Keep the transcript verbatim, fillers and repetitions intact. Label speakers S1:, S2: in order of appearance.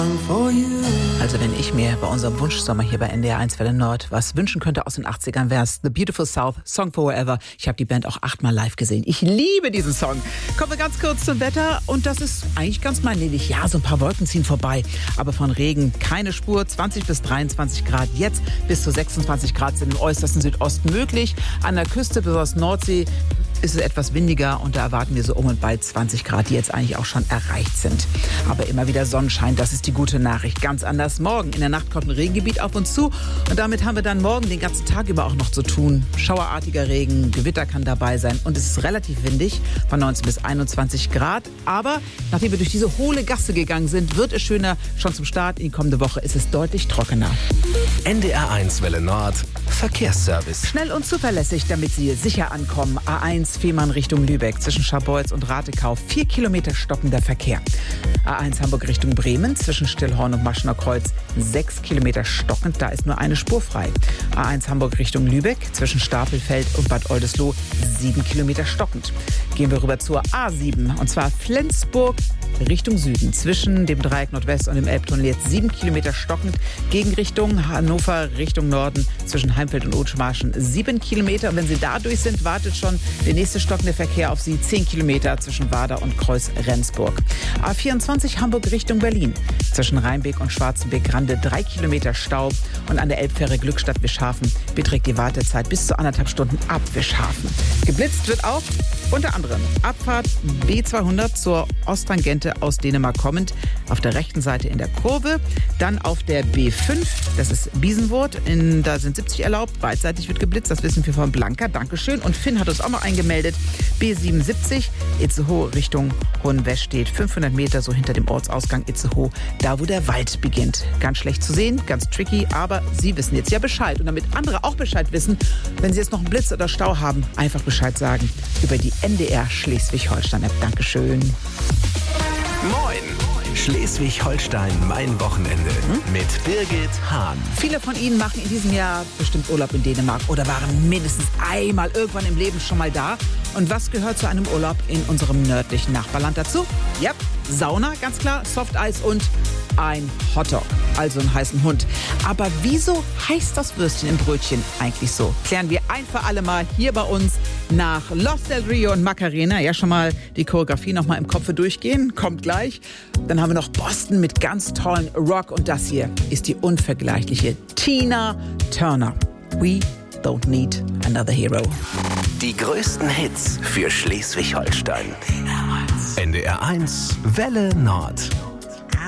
S1: song for you.
S2: Also wenn ich mir bei unserem Wunschsommer hier bei N D R eins Welle Nord was wünschen könnte aus den achtzigern, wäre es The Beautiful South, Song Forever. Ich habe die Band auch achtmal live gesehen. Ich liebe diesen Song. Kommen wir ganz kurz zum Wetter und das ist eigentlich ganz mannig. Ja, so ein paar Wolken ziehen vorbei, aber von Regen keine Spur. zwanzig bis dreiundzwanzig Grad jetzt, bis zu sechsundzwanzig Grad sind im äußersten Südosten möglich. An der Küste, besonders Nordsee, ist es etwas windiger und da erwarten wir so um und bei zwanzig Grad, die jetzt eigentlich auch schon erreicht sind. Aber immer wieder Sonnenschein, das ist die gute Nachricht. Ganz anders morgen. In der Nacht kommt ein Regengebiet auf uns zu und damit haben wir dann morgen den ganzen Tag über auch noch zu tun. Schauerartiger Regen, Gewitter kann dabei sein und es ist relativ windig von neunzehn bis einundzwanzig Grad. Aber nachdem wir durch diese hohle Gasse gegangen sind, wird es schöner. Schon zum Start in die kommende Woche ist es deutlich trockener.
S3: N D R eins Welle Nord Verkehrsservice.
S2: Schnell und zuverlässig, damit Sie sicher ankommen. A eins Fehmarn Richtung Lübeck zwischen Scharbeutz und Ratekau. Vier Kilometer stockender Verkehr. A eins Hamburg Richtung Bremen zwischen Stillhorn und Maschener Kreuz. Sechs Kilometer stockend, da ist nur eine Spur frei. A eins Hamburg Richtung Lübeck zwischen Stapelfeld und Bad Oldesloe. Sieben Kilometer stockend. Gehen wir rüber zur A sieben und zwar Flensburg Richtung Süden. Zwischen dem Dreieck Nordwest und dem Elbtunnel jetzt sieben Kilometer stockend. Gegenrichtung Hannover Richtung Norden zwischen Heimfeld und Othmarschen sieben Kilometer. Und wenn Sie da durch sind, wartet schon der nächste stockende Verkehr auf Sie. zehn Kilometer zwischen Wader und Kreuz-Rendsburg. A vierundzwanzig Hamburg Richtung Berlin. Zwischen Rheinbeek und Schwarzenbeek-Grande drei Kilometer Stau. Und an der Elbfähre Glückstadt-Wischhafen beträgt die Wartezeit bis zu anderthalb Stunden ab Wischhafen. Geblitzt wird auch unter anderem Abfahrt B zweihundert zur Osttangente aus Dänemark kommend auf der rechten Seite in der Kurve. Dann auf der B fünf, das ist Biesenwurth, in, da sind siebzig erlaubt. Beidseitig wird geblitzt, das wissen wir von Blanca. Dankeschön. Und Finn hat uns auch noch eingemeldet. B siebenundsiebzig, Itzehoe Richtung Hohenwest steht fünfhundert Meter so hinter dem Ortsausgang Itzehoe, da wo der Wald beginnt. Ganz schlecht zu sehen, ganz tricky, aber Sie wissen jetzt ja Bescheid. Und damit andere auch Bescheid wissen, wenn Sie jetzt noch einen Blitz oder Stau haben, einfach Bescheid sagen über die N D R Schleswig-Holstein-App. Dankeschön.
S3: Moin! Schleswig-Holstein, mein Wochenende hm? mit Birgit Hahn.
S2: Viele von Ihnen machen in diesem Jahr bestimmt Urlaub in Dänemark oder waren mindestens einmal irgendwann im Leben schon mal da. Und was gehört zu einem Urlaub in unserem nördlichen Nachbarland dazu? Ja, Sauna, ganz klar, Softeis und ein Hotdog, also einen heißen Hund. Aber wieso heißt das Würstchen im Brötchen eigentlich so? Klären wir ein für alle Mal hier bei uns nach Los del Rio und Macarena. Ja, schon mal die Choreografie noch mal im Kopf durchgehen. Kommt gleich. Dann haben wir noch Boston mit ganz tollen Rock. Und das hier ist die unvergleichliche Tina Turner. We don't need another hero.
S3: Die größten Hits für Schleswig-Holstein. N D R eins Welle Nord.